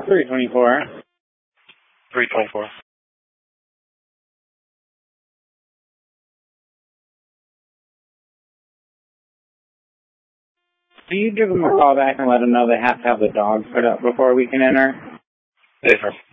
324. 324. Do you give them a call back and let them know they have to have the dog put up before we can enter? Yes, sir.